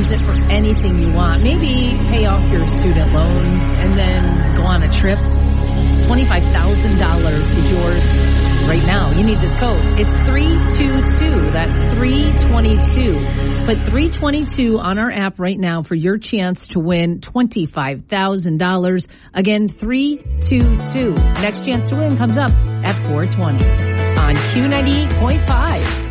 use it for anything you want. Maybe pay off your student loans and then go on a trip. $25,000 is yours right now. You need this code. It's 322. That's 322. Put 322 on our app right now for your chance to win $25,000. Again, 322. Next chance to win comes up at 420 on Q98.5.